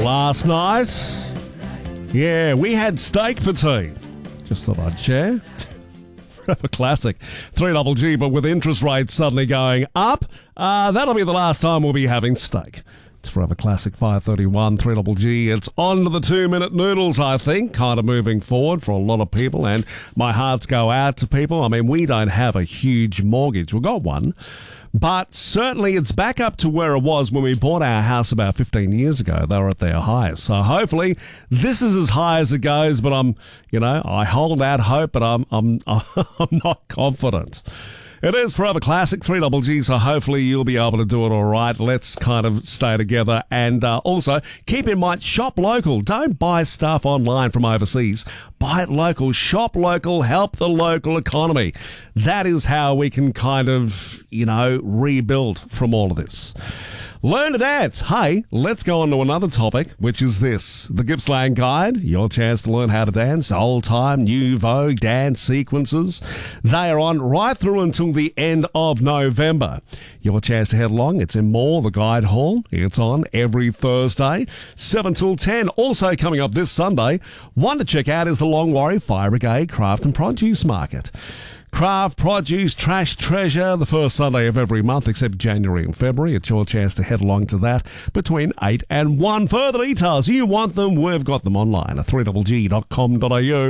last night. Yeah, we had steak for tea. Just thought I'd share. Forever Classic. 3GG, but with interest rates suddenly going up, that'll be the last time we'll be having steak. It's Forever Classic, 5:31, 3GG. It's on to the 2-minute noodles, I think, kind of moving forward for a lot of people, and my hearts go out to people. I mean, we don't have a huge mortgage. We've got one, but certainly it's back up to where it was when we bought our house about 15 years ago. They were at their highest. So hopefully this is as high as it goes, but I hold out hope, but I'm not confident. It is Forever Classic, 3GG, so hopefully you'll be able to do it all right. Let's kind of stay together, and also keep in mind, shop local. Don't buy stuff online from overseas. Buy it local, shop local, help the local economy. That is how we can kind of, rebuild from all of this. Learn to dance. Hey, let's go on to another topic, which is this. The Gippsland Guide, your chance to learn how to dance, old time, new vogue dance sequences. They are on right through until the end of November. Your chance to head along. It's in Moore, the Guide Hall. It's on every Thursday, 7 till 10. Also coming up this Sunday, one to check out is the Longwarry Fire Brigade Craft and Produce Market. Craft, produce, trash, treasure, the first Sunday of every month except January and February. It's your chance to head along to that between 8 and 1. Further details, you want them, we've got them online at 3GG.com.au.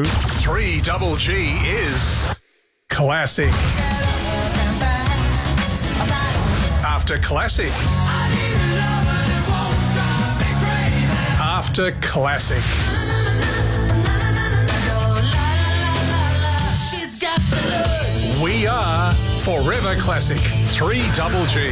3GG is Classic. After Classic. After Classic. We are Forever Classic, 3GG.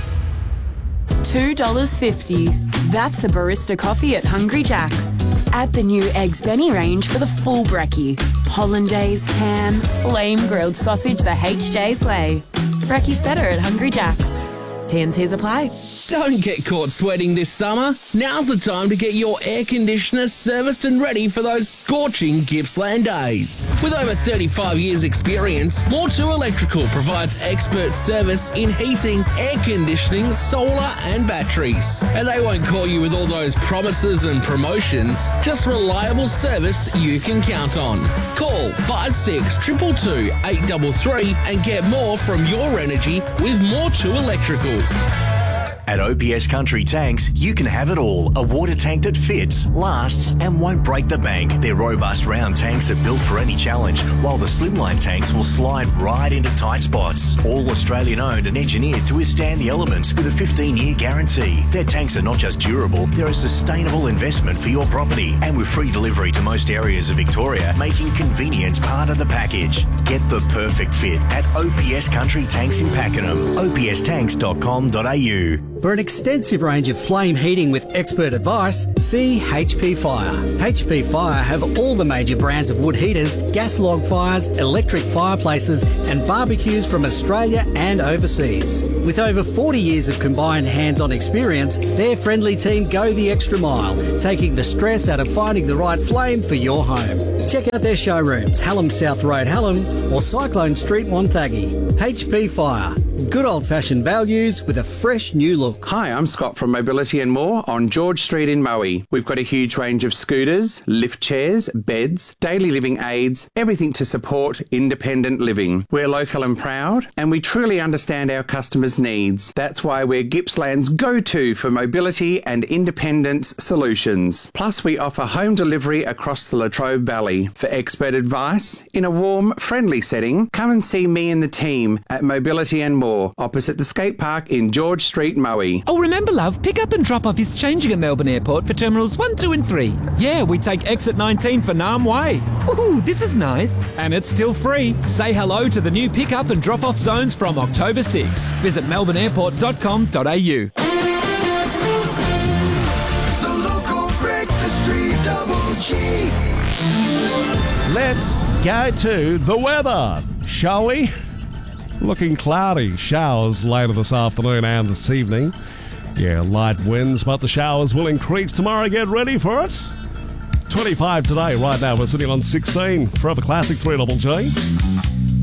$2.50. That's a barista coffee at Hungry Jack's. Add the new Eggs Benny range for the full brekkie. Hollandaise, ham, flame grilled sausage the HJ's way. Brekkie's better at Hungry Jack's. T&Cs apply. Don't get caught sweating this summer. Now's the time to get your air conditioner serviced and ready for those scorching Gippsland days. With over 35 years experience, More2 Electrical provides expert service in heating, air conditioning, solar and batteries. And they won't call you with all those promises and promotions, just reliable service you can count on. Call 5622 833 and get more from your energy with More2 Electrical. At OPS Country Tanks, you can have it all. A water tank that fits, lasts, and won't break the bank. Their robust round tanks are built for any challenge, while the slimline tanks will slide right into tight spots. All Australian owned and engineered to withstand the elements with a 15-year guarantee. Their tanks are not just durable, they're a sustainable investment for your property. And with free delivery to most areas of Victoria, making convenience part of the package. Get the perfect fit at OPS Country Tanks in Pakenham. opstanks.com.au. For an extensive range of flame heating with expert advice, see HP Fire. HP Fire have all the major brands of wood heaters, gas log fires, electric fireplaces and barbecues from Australia and overseas. With over 40 years of combined hands-on experience, their friendly team go the extra mile, taking the stress out of finding the right flame for your home. Check out their showrooms, Hallam South Road, Hallam or Cyclone Street, Wonthaggi. HP Fire. Good old-fashioned values with a fresh new look. Hi, I'm Scott from Mobility and More on George Street in Moe. We've got a huge range of scooters, lift chairs, beds, daily living aids, everything to support independent living. We're local and proud, and we truly understand our customers' needs. That's why we're Gippsland's go-to for mobility and independence solutions. Plus, we offer home delivery across the Latrobe Valley. For expert advice, in a warm, friendly setting, come and see me and the team at Mobility and More, opposite the skate park in George Street, Moe. Oh, remember, love, pick up and drop off is changing at Melbourne Airport for Terminals 1, 2 and 3. Yeah, we take exit 19 for Nam Way. Ooh, this is nice. And it's still free. Say hello to the new pick up and drop off zones from October 6. Visit melbourneairport.com.au. The local breakfast 3GG. Let's go to the weather, shall we? Looking cloudy. Showers later this afternoon and this evening. Yeah, light winds, but the showers will increase tomorrow. Get ready for it. 25 today. Right now, we're sitting on 16. Forever Classic, 3GG.